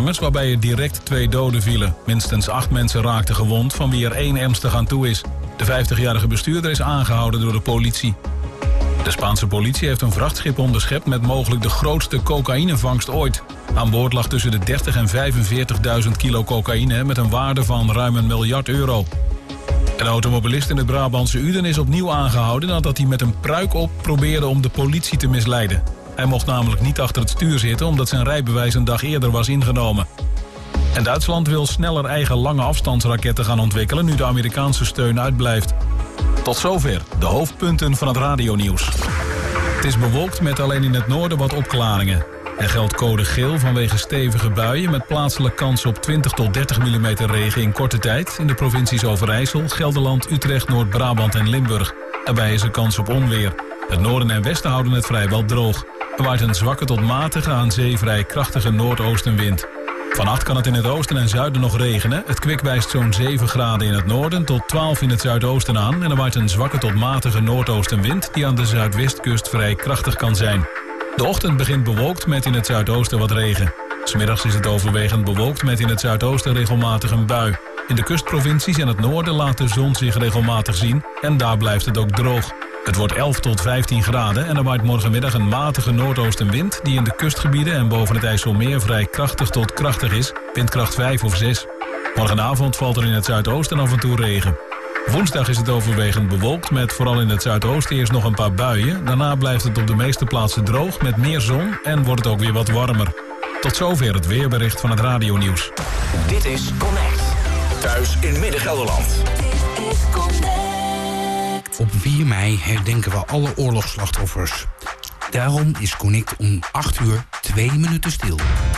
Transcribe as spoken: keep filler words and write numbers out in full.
aanhangers, waarbij er direct twee doden vielen. Minstens acht mensen raakten gewond, van wie er één ernstig aan toe is. De vijftigjarige bestuurder is aangehouden door de politie. De Spaanse politie heeft een vrachtschip onderschept met mogelijk de grootste cocaïnevangst ooit. Aan boord lag tussen de dertig en vijfenveertigduizend kilo cocaïne met een waarde van ruim een miljard euro. Een automobilist in het Brabantse Uden is opnieuw aangehouden nadat hij met een pruik op probeerde om de politie te misleiden. Hij mocht namelijk niet achter het stuur zitten omdat zijn rijbewijs een dag eerder was ingenomen. En Duitsland wil sneller eigen lange afstandsraketten gaan ontwikkelen nu de Amerikaanse steun uitblijft. Tot zover de hoofdpunten van het radionieuws. Het is bewolkt met alleen in het noorden wat opklaringen. Er geldt code geel vanwege stevige buien met plaatselijk kans op twintig tot dertig millimeter regen in korte tijd in de provincies Overijssel, Gelderland, Utrecht, Noord-Brabant en Limburg. Daarbij is er kans op onweer. Het noorden en westen houden het vrijwel droog. Er waait een zwakke tot matige aan zee vrij krachtige noordoostenwind. Vannacht kan het in het oosten en zuiden nog regenen. Het kwik wijst zo'n zeven graden in het noorden tot twaalf in het zuidoosten aan. En er waait een zwakke tot matige noordoostenwind die aan de zuidwestkust vrij krachtig kan zijn. De ochtend begint bewolkt met in het zuidoosten wat regen. 'S Middags is het overwegend bewolkt met in het zuidoosten regelmatig een bui. In de kustprovincies en het noorden laat de zon zich regelmatig zien en daar blijft het ook droog. Het wordt elf tot vijftien graden en er waait morgenmiddag een matige noordoostenwind die in de kustgebieden en boven het IJsselmeer vrij krachtig tot krachtig is, windkracht vijf of zes. Morgenavond valt er in het zuidoosten af en toe regen. Woensdag is het overwegend bewolkt met vooral in het zuidoosten eerst nog een paar buien. Daarna blijft het op de meeste plaatsen droog met meer zon en wordt het ook weer wat warmer. Tot zover het weerbericht van het radionieuws. Dit is Connect. Thuis in Midden-Gelderland. Dit is Connect. Op vier mei herdenken we alle oorlogsslachtoffers. Daarom is Connect om acht uur twee minuten stil.